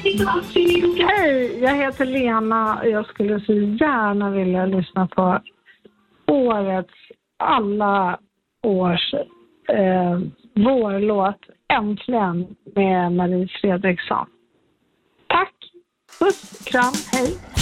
Hej, jag heter Lena och jag skulle så gärna vilja lyssna på alla års vårlåt Äntligen med Marie Fredriksson. Tack, puss, kram, hej.